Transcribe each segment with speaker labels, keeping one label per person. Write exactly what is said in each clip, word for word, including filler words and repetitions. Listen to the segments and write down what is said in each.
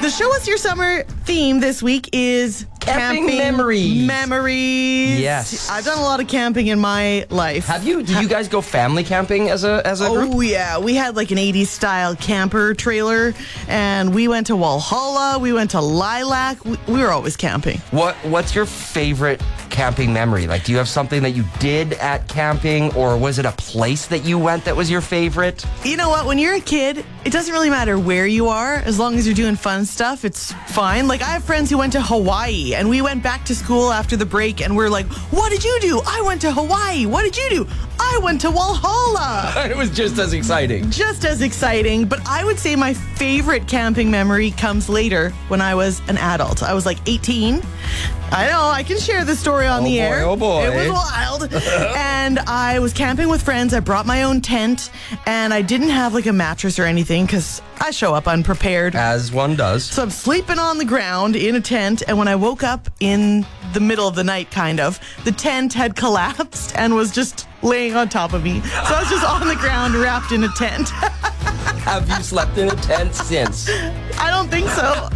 Speaker 1: So show us your summer theme this week is
Speaker 2: Camping,
Speaker 1: camping
Speaker 2: memories.
Speaker 1: Memories.
Speaker 2: Yes.
Speaker 1: I've done a lot of camping in my life.
Speaker 2: Have you? Did you guys go family camping as a as a group?
Speaker 1: Oh, yeah. We had like an eighties style camper trailer, and we went to Walhalla. We went to Lilac. We, we were always camping.
Speaker 2: What What's your favorite camping memory? Like, do you have something that you did at camping, or was it a place that you went that was your favorite?
Speaker 1: You know what? When you're a kid, it doesn't really matter where you are. As long as you're doing fun stuff, it's fine. Like, I have friends who went to Hawaii, and we went back to school after the break, and we're like, what did you do? I went to Hawaii. What did you do? I went to Walhalla.
Speaker 2: It was just as exciting.
Speaker 1: Just as exciting. But I would say my favorite camping memory comes later, when I was an adult. I was like eighteen. I know, I can share the story on
Speaker 2: Oh
Speaker 1: the
Speaker 2: boy,
Speaker 1: air.
Speaker 2: oh boy.
Speaker 1: It was wild. And I was camping with friends. I brought my own tent, and I didn't have like a mattress or anything because I show up unprepared.
Speaker 2: As one does.
Speaker 1: So I'm sleeping on the ground in a tent, and when I woke up in the middle of the night, kind of, the tent had collapsed and was just laying on top of me. So I was just on the ground wrapped in a tent.
Speaker 2: Have you slept in a tent since?
Speaker 1: I don't think so.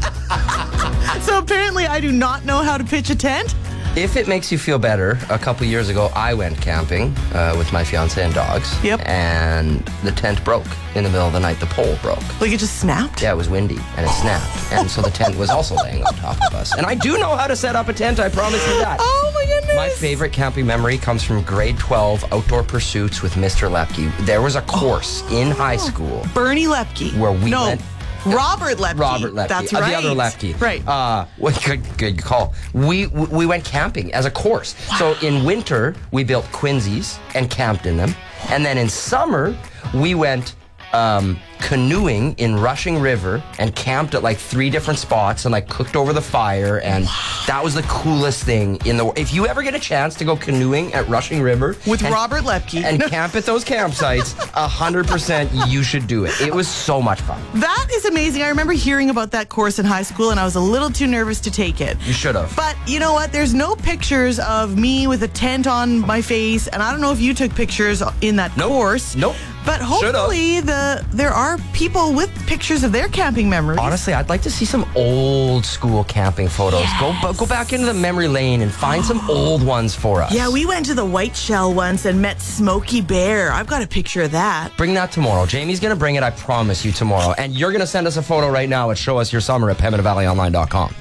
Speaker 1: So apparently I do not know how to pitch a tent.
Speaker 2: If it makes you feel better, a couple years ago, I went camping uh, with my fiance and dogs.
Speaker 1: Yep.
Speaker 2: And the tent broke in the middle of the night. The pole broke.
Speaker 1: Like it just snapped?
Speaker 2: Yeah, it was windy, and it snapped. And so the tent was also laying on top of us. And I do know how to set up a tent, I promise you that.
Speaker 1: Oh, my goodness.
Speaker 2: My favorite camping memory comes from grade twelve outdoor pursuits with Mister Lepke. There was a course oh. in high school.
Speaker 1: Bernie Lepke.
Speaker 2: Where we
Speaker 1: no.
Speaker 2: went.
Speaker 1: Robert Lepke.
Speaker 2: Robert Lepke.
Speaker 1: That's
Speaker 2: uh,
Speaker 1: right.
Speaker 2: The other Lepke.
Speaker 1: Right.
Speaker 2: Uh, well, good, good call. We we went camping as a course. Wow. So in winter, we built quinzees and camped in them. And then in summer, we went um, canoeing in Rushing River and camped at like three different spots and like cooked over the fire. And wow. that was the coolest thing in the world. If you ever get a chance to go canoeing at Rushing River
Speaker 1: with
Speaker 2: and,
Speaker 1: Robert Lepke
Speaker 2: and camp at those campsites, a hundred percent you should do it. It was so much fun.
Speaker 1: That is amazing. I remember hearing about that course in high school, and I was a little too nervous to take it.
Speaker 2: You should have.
Speaker 1: But you know what? There's no pictures of me with a tent on my face, and I don't know if you took pictures in that
Speaker 2: nope.
Speaker 1: course.
Speaker 2: Nope.
Speaker 1: But hopefully the there are people with pictures of their camping memories.
Speaker 2: Honestly, I'd like to see some old school camping photos. Yes. Go go back into the memory lane and find some old ones for us.
Speaker 1: Yeah, we went to the White Shell once and met Smokey Bear. I've got a picture of that.
Speaker 2: Bring that tomorrow. Jamie's going to bring it, I promise you, tomorrow. And you're going to send us a photo right now at show us your summer at pembina valley online dot com.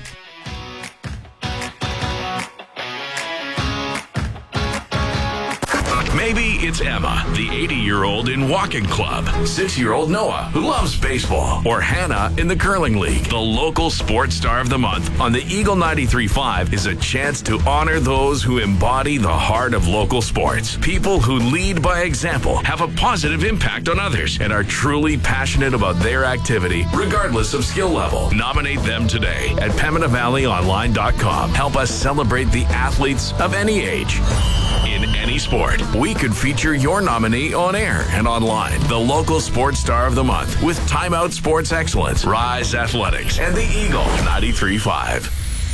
Speaker 3: Maybe it's Emma, the eighty-year-old in walking club, six-year-old Noah, who loves baseball, or Hannah in the curling league. The local sports star of the month on the Eagle ninety-three point five is a chance to honor those who embody the heart of local sports. People who lead by example, have a positive impact on others, and are truly passionate about their activity, regardless of skill level. Nominate them today at pembina valley online dot com. Help us celebrate the athletes of any age. In any sport, we could feature your nominee on air and online. The local sports star of the month with Time Out Sports Excellence, Rise Athletics, and the Eagle ninety-three point five.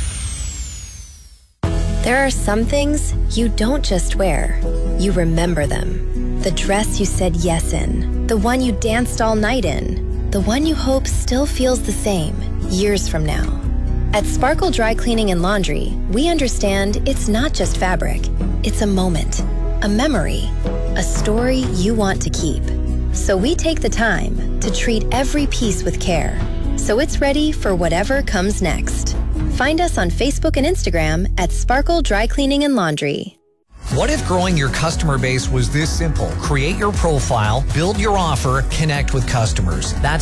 Speaker 4: There are some things you don't just wear, you remember them. The dress you said yes in, the one you danced all night in, the one you hope still feels the same years from now. At Sparkle Dry Cleaning and Laundry, we understand it's not just fabric. It's a moment, a memory, a story you want to keep. So we take the time to treat every piece with care, so it's ready for whatever comes next. Find us on Facebook and Instagram at Sparkle Dry Cleaning and Laundry.
Speaker 5: What if growing your customer base was this simple? Create your profile, build your offer, connect with customers. That's